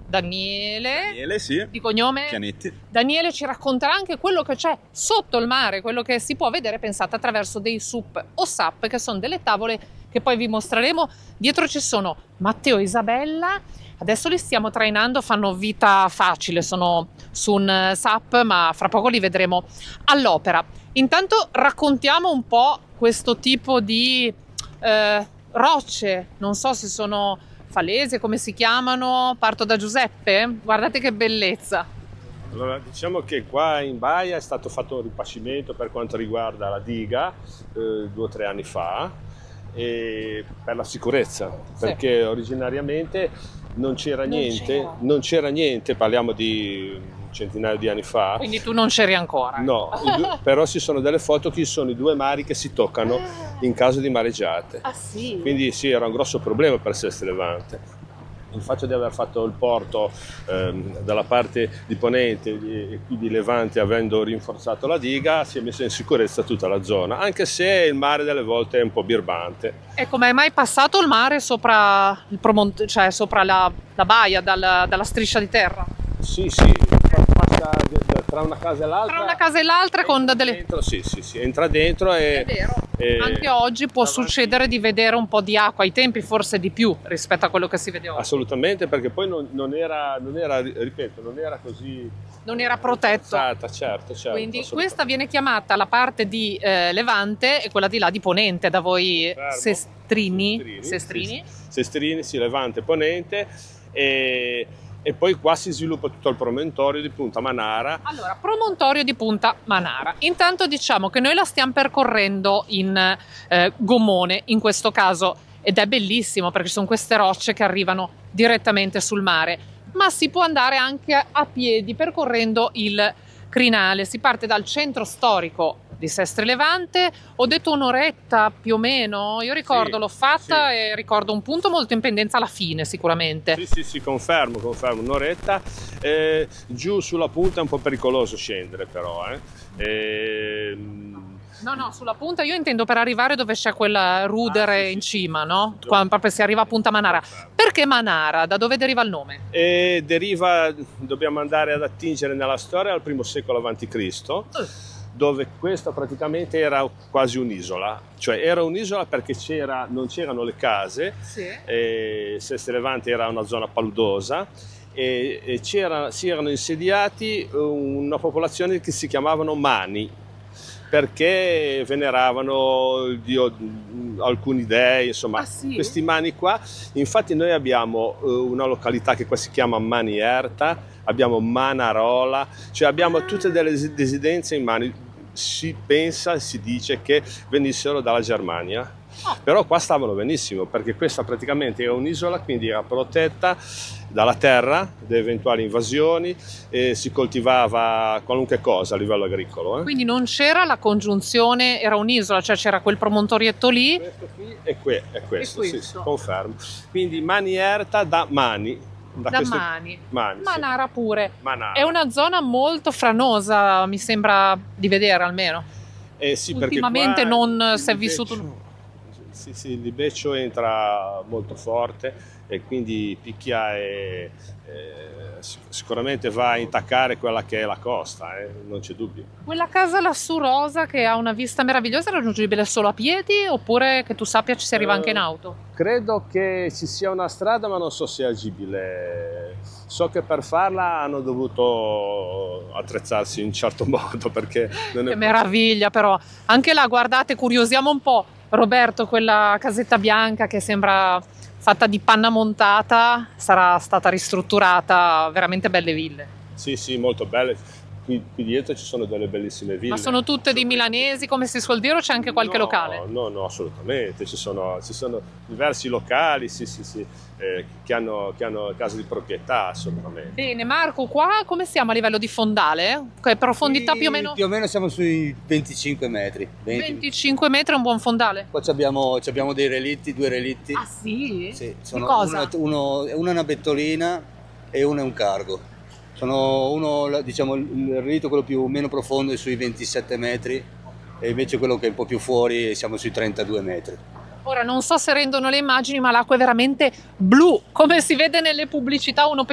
Daniele, sì, di cognome Pianetti. Daniele ci racconterà anche quello che c'è sotto il mare, quello che si può vedere, pensate, attraverso dei SUP o SUP, che sono delle tavole che poi vi mostreremo. Dietro ci sono Matteo e Isabella, adesso li stiamo trainando, fanno vita facile, sono su un SUP, ma fra poco li vedremo all'opera. Intanto raccontiamo un po' questo tipo di rocce, non so se sono falese, come si chiamano. Parto da Giuseppe, guardate che bellezza. Allora, diciamo che qua in baia è stato fatto un ripascimento per quanto riguarda la diga 2 o 3 anni fa, e per la sicurezza, perché originariamente non c'era niente, parliamo di un centinaio di anni fa. Quindi tu non c'eri ancora? No, però ci sono delle foto che sono i 2 mari che si toccano in caso di mareggiate. Ah sì? Quindi sì, era un grosso problema per Sestri Levante. Il fatto di aver fatto il porto dalla parte di ponente e qui di Levante, avendo rinforzato la diga, si è messa in sicurezza tutta la zona, anche se il mare delle volte è un po' birbante. E come è mai passato il mare sopra il cioè sopra la baia, dalla striscia di terra? Sì, passa tra una casa e l'altra. Tra una casa e l'altra con delle... Dentro, sì, entra dentro e... È vero. Anche oggi può succedere di vedere un po' di acqua, ai tempi forse di più rispetto a quello che si vede oggi. Assolutamente, perché poi non era, ripeto, non era così... Non era protetto. Certo. Quindi questa viene chiamata la parte di Levante e quella di là di Ponente, da voi Sestrini, sì, Levante, Ponente, e poi qua si sviluppa tutto il promontorio di Punta Manara. Allora, promontorio di Punta Manara. Intanto diciamo che noi la stiamo percorrendo in gommone, in questo caso, ed è bellissimo perché sono queste rocce che arrivano direttamente sul mare, ma si può andare anche a piedi percorrendo il crinale. Si parte dal centro storico di Sestri Levante, ho detto un'oretta più o meno, io ricordo, l'ho fatta e ricordo un punto molto in pendenza alla fine sicuramente. Sì, confermo, un'oretta. Giù sulla punta è un po' pericoloso scendere però. No, sulla punta io intendo per arrivare dove c'è quel rudere in cima, no? Quando proprio si arriva a Punta Manara. Perché Manara? Da dove deriva il nome? Dobbiamo andare ad attingere nella storia al I secolo a.C., dove questa praticamente era quasi un'isola, cioè era un'isola perché non c'erano le case, Sestri Levante era una zona paludosa e si erano insediati una popolazione che si chiamavano Mani, perché veneravano il dio, alcuni dei, insomma, questi Mani qua. Infatti noi abbiamo una località che qua si chiama Manierta, abbiamo Manarola, cioè abbiamo tutte delle residenze in Mani. Si dice che venissero dalla Germania, però qua stavano benissimo perché questa praticamente era un'isola, quindi era protetta dalla terra, da eventuali invasioni, e si coltivava qualunque cosa a livello agricolo. Quindi non c'era la congiunzione, era un'isola, cioè c'era quel promontorietto lì. Questo qui è questo. Sì, confermo. Quindi Manierta da Mani. Mani. Manara pure. Manara. È una zona molto franosa, mi sembra di vedere almeno. Sì, ultimamente non si è vissuto. Sì, il libeccio entra molto forte e quindi picchia e sicuramente va a intaccare quella che è la costa, non c'è dubbio. Quella casa lassù rosa che ha una vista meravigliosa è raggiungibile solo a piedi oppure che tu sappia ci si arriva anche in auto? Credo che ci sia una strada, ma non so se è agibile. So che per farla hanno dovuto attrezzarsi in un certo modo perché non è... Che meraviglia però! Anche là, guardate, curiosiamo un po', Roberto, quella casetta bianca che sembra fatta di panna montata, sarà stata ristrutturata, veramente belle ville. Sì, molto belle. Qui dietro ci sono delle bellissime ville. Ma sono tutte di milanesi, come si suol dire, o c'è anche qualche locale? No, assolutamente. Ci sono diversi locali, che hanno case di proprietà, assolutamente. Bene, Marco, qua come siamo a livello di fondale? Che profondità più o meno? Più o meno siamo sui 25 metri. 25 metri è un buon fondale? Qua abbiamo dei relitti, 2 relitti. Ah sì? Sì, sono cosa? Uno è una bettolina e uno è un cargo. Diciamo, il relitto, quello più meno profondo, è sui 27 metri e invece quello che è un po' più fuori siamo sui 32 metri. Ora non so se rendono le immagini, ma l'acqua è veramente blu, come si vede nelle pubblicità. Uno